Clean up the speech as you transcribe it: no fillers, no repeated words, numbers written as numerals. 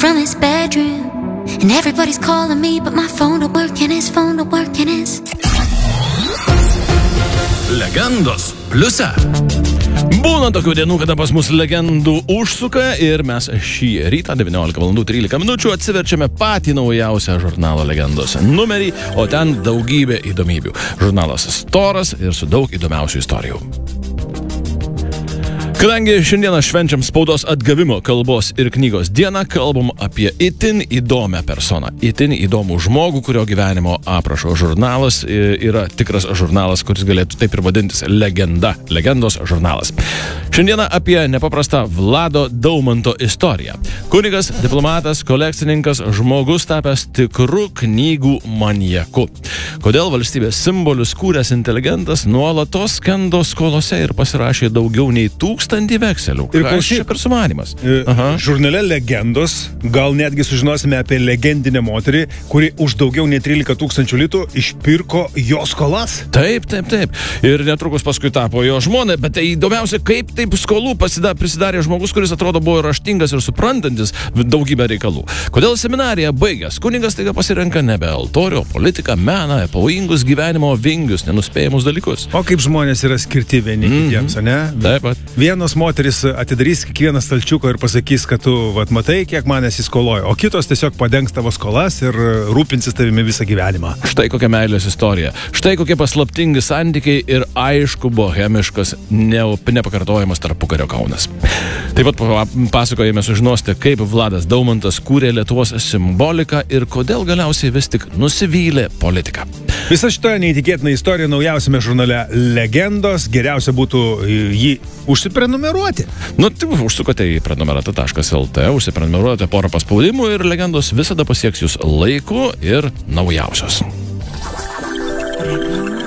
from his bedroom. And everybody's calling me, but my phone don't work and his phone don't work and his... Legendos pliuse. Būna tokių dienų, kada pas mus legendų užsuka ir mes šį rytą 19:13 atsiverčiame patį naujausią žurnalo Legendos numerį, o ten daugybė įdomybių. Žurnalas storas ir su daug įdomiausių istorijų. Kadangi šiandieną švenčiam spaudos atgavimo kalbos ir knygos dieną, kalbam apie itin įdomią personą, itin įdomų žmogų, kurio gyvenimo aprašo žurnalas yra tikras žurnalas, kuris galėtų taip ir vadintis legenda, Legendos žurnalas. Šiandieną apie nepaprastą Vlado Daumanto istoriją. Kunigas, diplomatas, kolekcininkas, žmogus tapęs tikru knygų maniaku. Kodėl valstybės simbolius kūręs inteligentas nuolatos skendo skolose ir pasirašė daugiau nei 1000 vekselių. Ir kas čia per sumanymas? Žurnale Legendos gal netgi sužinosime apie legendinę moterį, kuri už daugiau nei 13 000 litų išpirko jo skolas. Taip. Ir netrukus paskui tapo jo žmona, bet tai įdomiausia, kaip taip skolų prisidarė žmogus, kuris atrodo buvo raštingas ir suprantantis daugybę reikalų. Kodėl seminariją baigęs kunigas taiga pasirenka nebe altorių, politiką, meną, pavojingus gyvenimo vingius, nenuspėjamus dalykus. O kaip žmonės yra skirti vieni kitiems, ne? Taip pat. Vienos moteris atidarys kiekvieną stalčiuką ir pasakys, kad tu matai, kiek manęs įskolojo, o kitos tiesiog padengs tavo skolas ir rūpinsis tavimi visą gyvenimą. Štai kokia meilės istorija, štai kokie paslaptingi santykiai ir aišku bohemiškas, nepakartojamas tarpukario Kaunas. Taip pat pasakojame sužinosite, kaip Vladas Daumantas kūrė Lietuvos simboliką ir kodėl galiausiai vis tik nusivylė politiką. Visa šitoje neįtikėtina istorija naujausiame žurnale Legendos. Geriausia būtų jį užsiprenumeruoti. Užsukote į prenumerata.lt, užsiprenumeruojate porą paspaudimų ir Legendos visada pasieks jūs laiku ir naujausios.